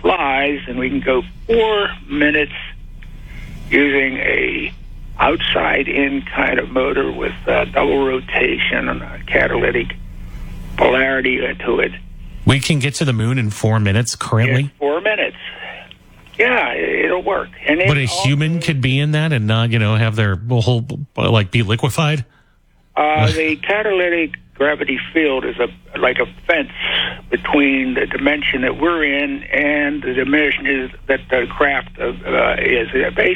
flies, and we can go 4 minutes using a outside-in kind of motor with double rotation and a catalytic polarity to it. We can get to the moon in 4 minutes currently? In 4 minutes. Yeah, it'll work. And but a human could be in that and not, have their whole, be liquefied? The catalytic gravity field is like a fence between the dimension that we're in and the dimension that the craft is.